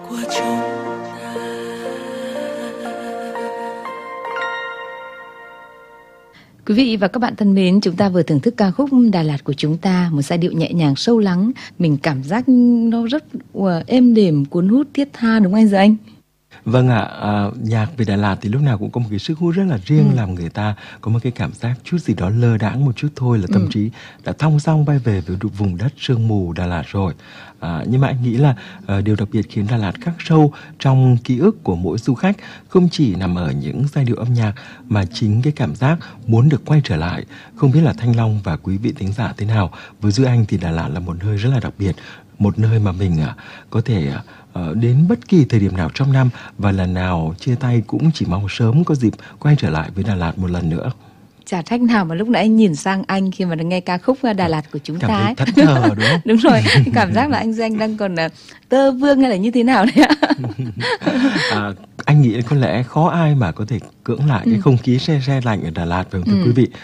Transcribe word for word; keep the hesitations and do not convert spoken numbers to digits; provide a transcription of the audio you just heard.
của chúng ta. Quý vị và các bạn thân mến, chúng ta vừa thưởng thức ca khúc Đà Lạt của chúng ta, một giai điệu nhẹ nhàng sâu lắng, mình cảm giác nó rất uh, êm đềm, cuốn hút, thiết tha, đúng không anh Giờ Anh? Vâng ạ, à, nhạc về Đà Lạt thì lúc nào cũng có một cái sức hút rất là riêng, Ừ. làm người ta có một cái cảm giác chút gì đó lơ đãng một chút thôi là tâm Ừ. trí đã thong dong bay về với vùng đất sương mù Đà Lạt rồi. À, nhưng mà anh nghĩ là à, điều đặc biệt khiến Đà Lạt khắc sâu trong ký ức của mỗi du khách không chỉ nằm ở những giai điệu âm nhạc mà chính cái cảm giác muốn được quay trở lại. Không biết là Thanh Long và quý vị thính giả thế nào, với Duy Anh thì Đà Lạt là một nơi rất là đặc biệt, một nơi mà mình à, có thể à, đến bất kỳ thời điểm nào trong năm, và lần nào chia tay cũng chỉ mong sớm có dịp quay trở lại với Đà Lạt một lần nữa. Chả trách nào mà lúc nãy anh nhìn sang anh khi mà được nghe ca khúc Đà Lạt của chúng Cảm ta thấy ấy. thẫn thờ đúng không? Đúng rồi, cảm giác là anh Duy Anh đang còn uh, tơ vương hay là như thế nào đấy ạ? À, anh nghĩ có lẽ khó ai mà có thể cưỡng lại Ừ. cái không khí se se lạnh ở Đà Lạt, phải không thưa Ừ. quý vị?